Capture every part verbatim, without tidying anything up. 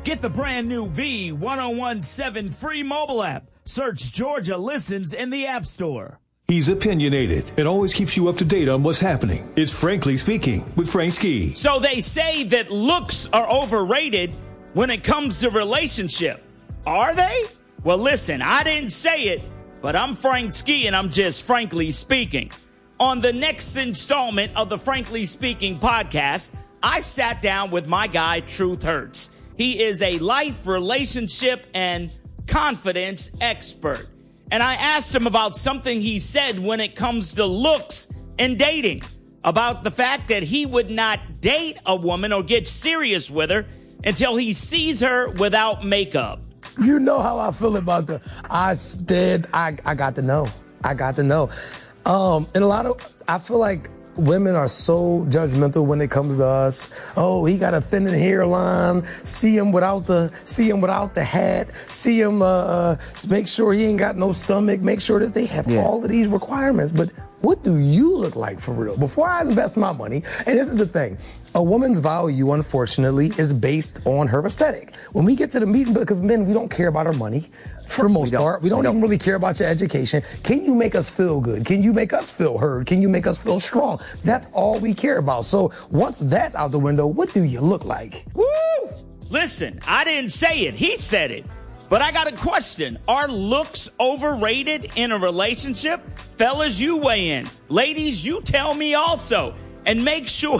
Get the brand new V ten seventeen free mobile app. Search Georgia Listens in the App Store. He's opinionated and always keeps you up to date on what's happening. It's Frankly Speaking with Frank Ski. So they say that looks are overrated when it comes to relationship. Are they? Well, listen, I didn't say it, but I'm Frank Ski and I'm just frankly speaking. On the next installment of the Frankly Speaking podcast, I sat down with my guy, Truth Hurts. He is a life, relationship, and confidence expert. And I asked him about something he said when it comes to looks and dating, about the fact that he would not date a woman or get serious with her until he sees her without makeup. You know how I feel about the, I did, I, I got to know. I got to know. Um, and a lot of, I feel like women are so judgmental when it comes to us. Oh, he got a thinning hairline. See him without the, see him without the hat. See him, uh, uh make sure he ain't got no stomach. Make sure that they have yeah. all of these requirements. But what do you look like for real? Before I invest my money, and this is the thing, a woman's value, unfortunately, is based on her aesthetic. When we get to the meeting, because men, we don't care about our money for the most we part. We don't, we don't even really care about your education. Can you make us feel good? Can you make us feel heard? Can you make us feel strong? That's all we care about. So once that's out the window, what do you look like? Woo! Listen, I didn't say it. He said it. But I got a question. Are looks overrated in a relationship? Fellas, you weigh in. Ladies, you tell me also. And make sure...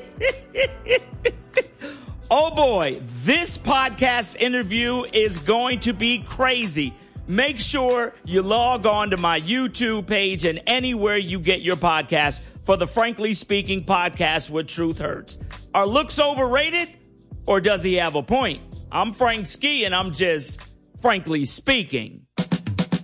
Oh boy, this podcast interview is going to be crazy. Make sure you log on to my YouTube page and anywhere you get your podcast for the Frankly Speaking podcast with Truth Hurts. Are looks overrated or does he have a point? I'm Frank Ski and I'm just frankly speaking.